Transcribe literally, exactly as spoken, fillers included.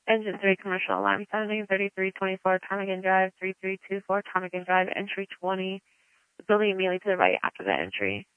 Engine three, commercial alarm sounding, thirty-three twenty-four Ptarmigan Drive, three three two four Ptarmigan Drive, entry twenty. The building immediately to the right after that entry.